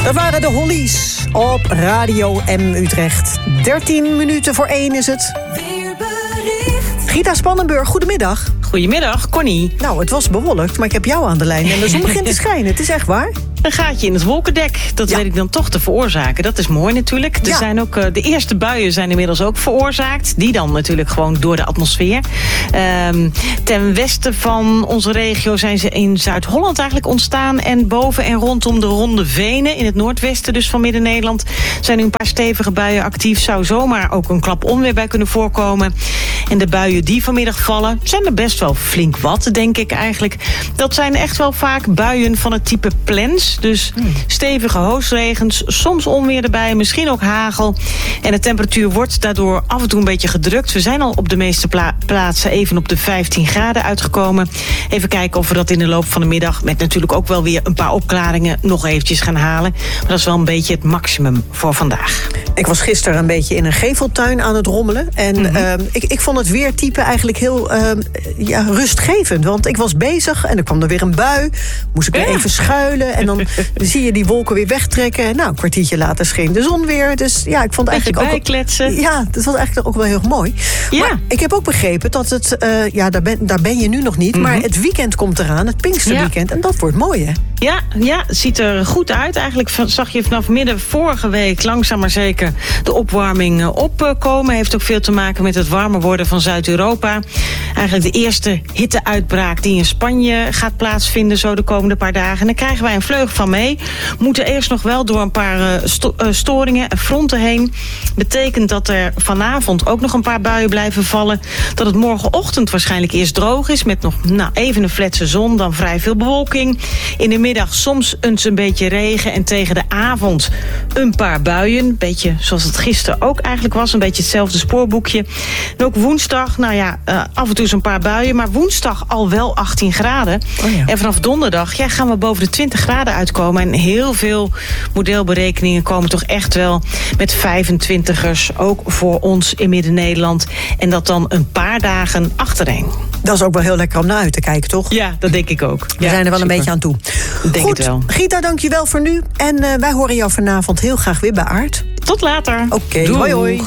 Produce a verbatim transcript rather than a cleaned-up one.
Dat waren de Hollies op Radio M Utrecht. dertien minuten voor één is het. Weerbericht. Gita Spannenburg, goedemiddag. Goedemiddag, Connie. Nou, het was bewolkt, maar ik heb jou aan de lijn en de zon begint te schijnen. Het is echt waar. Een gaatje in het wolkendek, dat Ja. weet ik dan toch te veroorzaken. Dat is mooi natuurlijk. Er Ja. zijn ook, uh, de eerste buien zijn inmiddels ook veroorzaakt. Die dan natuurlijk gewoon door de atmosfeer. Um, ten westen van onze regio zijn ze in Zuid-Holland eigenlijk ontstaan. En boven en rondom de Ronde Venen, in het noordwesten dus van Midden-Nederland, zijn nu een paar stevige buien actief. Zou zomaar ook een klap onweer bij kunnen voorkomen. En de buien die vanmiddag vallen, zijn er best wel flink wat, denk ik eigenlijk. Dat zijn echt wel vaak buien van het type plens. Dus hmm. stevige hoosregens, soms onweer erbij, misschien ook hagel. En de temperatuur wordt daardoor af en toe een beetje gedrukt. We zijn al op de meeste pla- plaatsen even op de vijftien graden uitgekomen. Even kijken of we dat in de loop van de middag, met natuurlijk ook wel weer een paar opklaringen, nog eventjes gaan halen. Maar dat is wel een beetje het maximum voor vandaag. Ik was gisteren een beetje in een geveltuin aan het rommelen. En mm-hmm. uh, ik, ik vond het weertype eigenlijk heel uh, ja, rustgevend. Want ik was bezig en er kwam er weer een bui. Moest ik weer ja. even schuilen. En dan zie je die wolken weer wegtrekken. En nou, een kwartiertje later scheen de zon weer. Dus ja, ik vond eigenlijk ook... bijkletsen. Ja, dat was eigenlijk ook wel heel mooi. Ja. Maar ik heb ook begrepen dat het... Uh, ja, daar ben, daar ben je nu nog niet. Mm-hmm. Maar het weekend komt eraan. Het Pinksterweekend. Ja. En dat wordt mooi, hè? Ja, ja, het ziet er goed uit. Eigenlijk zag je vanaf midden vorige week langzaam maar zeker de opwarming opkomen. Heeft ook veel te maken met het warmer worden van Zuid-Europa. Eigenlijk de eerste hitteuitbraak die in Spanje gaat plaatsvinden zo de komende paar dagen. En daar krijgen wij een vleug van mee. Moeten eerst nog wel door een paar sto- uh, storingen en fronten heen. Betekent dat er vanavond ook nog een paar buien blijven vallen. Dat het morgenochtend waarschijnlijk eerst droog is met nog nou, even een fletse zon, dan vrij veel bewolking. In de middag soms eens een beetje regen en tegen de avond een paar buien. Beetje zoals het gisteren ook eigenlijk was. Een beetje hetzelfde spoorboekje. En ook woensdag, nou ja, uh, af en toe zo'n paar buien. Maar woensdag al wel achttien graden. Oh ja. En vanaf donderdag ja, gaan we boven de twintig graden uitkomen. En heel veel modelberekeningen komen toch echt wel met vijfentwintigers. Ook voor ons in Midden-Nederland. En dat dan een paar dagen achtereen. Dat is ook wel heel lekker om naar uit te kijken, toch? Ja, dat denk ik ook. We ja, zijn er wel super. een beetje aan toe. Denk Goed, het wel. Gita, dank je wel voor nu. En uh, wij horen jou vanavond heel graag weer bij Aard. Tot later. Oké, okay, hoi hoi.